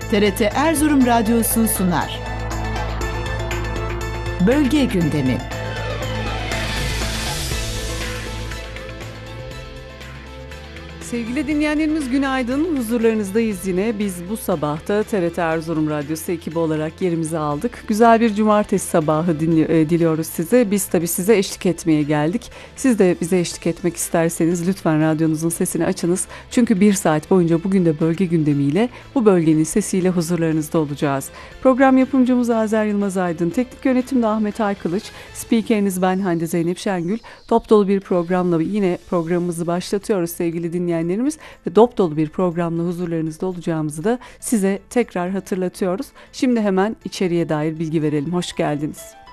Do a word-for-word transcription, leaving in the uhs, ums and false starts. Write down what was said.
T R T Erzurum Radyosu sunar. Bölge gündemi. Sevgili dinleyenlerimiz günaydın. Huzurlarınızdayız yine. Biz bu sabahta T R T Erzurum Radyosu ekibi olarak yerimizi aldık. Güzel bir cumartesi sabahı dinli- e, diliyoruz size. Biz tabii size eşlik etmeye geldik. Siz de bize eşlik etmek isterseniz lütfen radyonuzun sesini açınız. Çünkü bir saat boyunca bugün de bölge gündemiyle, bu bölgenin sesiyle huzurlarınızda olacağız. Program yapımcımız Azer Yılmaz Aydın, teknik yönetimde Ahmet Aykılıç, spikeriniz ben Hande Zeynep Şengül. Top dolu bir programla yine programımızı başlatıyoruz sevgili dinleyenlerimiz. Ve dop dolu bir programla huzurlarınızda olacağımızı da size tekrar hatırlatıyoruz. Şimdi hemen içeriye dair bilgi verelim. Hoş geldiniz.